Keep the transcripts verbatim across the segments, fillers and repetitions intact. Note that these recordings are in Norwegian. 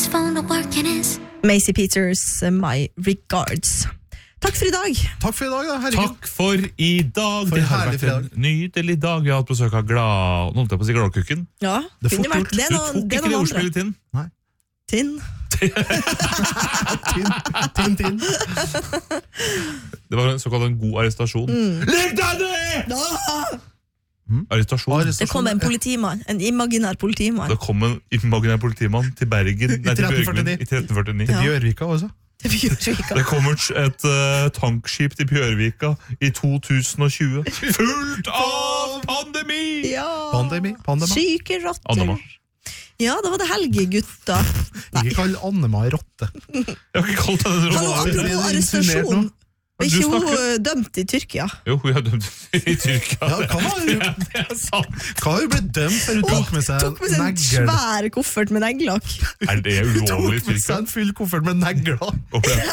his phone to work in his Macy Peters, My Regards. Takk for i dag. Takk for i dag, da, herregud. Takk for i dag. For det har herlig vært en nydelig dag. Vi har hatt besøk av glad... Nå holdt jeg på å si gladkukken. Ja, Det er kunne fort vært- gjort. det er Du noen, tok det er ikke det noen andre. ordspillet inn. Nei. Tinn. Tinn, tinn, tinn. Det var en såkalt en god arrestasjon. Mm. Legg deg ned! Arrestasjon. Det kom en politimann, en imaginær politimann. Det kom en imaginær politimann til Bergen, nei, til tretten Bjørgvin, førtini. i tretten førtini. Til Bjørvika også. Det Bjørvika. Det kommer et uh, tankskip til Bjørvika i to tusen og tjue. Fullt av pandemi! Ja. Pandemi, pandema. Syke rotter. Annema. Ja, da var det helge, gutta. Ikke kall Annema en rotte. Jeg har ikke kalt henne en Hallo, rotte. blir apropos det insinuert arrestasjon. nå? Er Du ikke hun snakker- eh, dømt i Tyrkia? Jo, hun er dømt i Tyrkia. Ja, hva har hun, Det er sant. hva har hun blitt dømt for? Hun tok med seg Tok med seg en negler. svær koffert med neglelakk. Er det ulovlig i Tok med seg Tyrkia? en full koffert med negler. Og ble-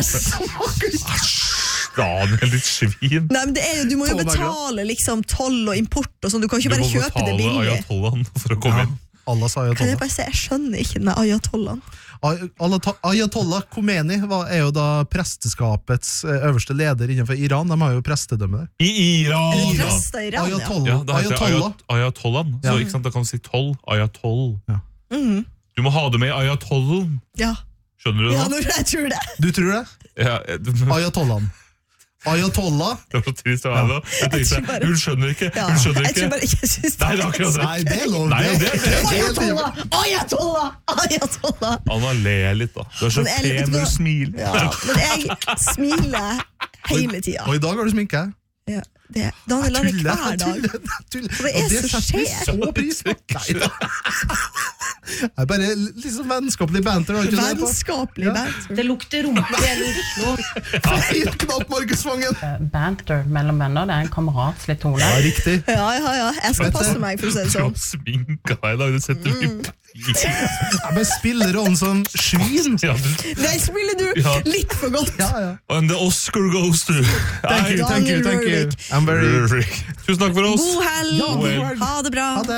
Daniel, ditt svin. Nei, men det er jo, du må jo Tolv negler. betale liksom toll og import og sånn. Du kan Du ikke må bare kjøpe det betale billig. ayatollahen for å komme Ja, inn. Allah sa Kan jeg ayatollah. bare si, jeg skjønner ikke den ayatollahen. Ay- Ayatollah- Ayatollah Khomeini var, er jo da presteskapets eh, øverste leder innenfor Iran. De har jo prestedømme der. I Er det Iran! prester i Iran, ja? Ayatollah. Ja, det heter Ayatollah. ayat ayatollahen. Så Ja. ikke sant, da kan du si toll. Ayatoll. Mhm. Du må ha det med i ayatollen. Ja. Skjønner du Ja, det? nå, jeg tror det. Du tror det? Ja, det Ayatollahen. Ayatollah. var så trist å være det. Jeg Jeg tror tenkte, bare- hun skjønner ikke. Ja. Hun skjønner Jeg tror ikke. bare ikke jeg synes Nei, det er akkurat det. Nei, det er lov. Nei, det er det. Ayatollah! Ayatollah! Ayatollah! Anna ler litt, da. Du er så Men jeg- vet pen du når hva? du smiler. Ja, men jeg smiler hele tida. Og i dag har du sminke. Ja, det, Daniel har det Tuller, hver dag. tuller, tuller. Og det er Og så setter vi skjer. så pris på. Nei da. Det er bare liksom vennskapelig banter. da, ikke det, på? Vennskapelig Ja. banter. Det lukter rumpe i hele Oslo. Feil knapp, Markusfangen! Banter mellom venner, det er en kameratslig tone. Ja, riktig. Ja, ja, ja. Jeg skal Vet du? passe meg, for å si det Du har sånn. sminka deg i dag, du setter Mm. litt pris. Jeg bare spiller rollen som svin. Ja, du- Nei, spiller du Ja. litt for godt. Ja, ja. And the Oscar goes to Thank you, thank you, thank you. I'm very... Tusen takk for oss. God helg! Ja, god helg. Ha det bra. Ha det.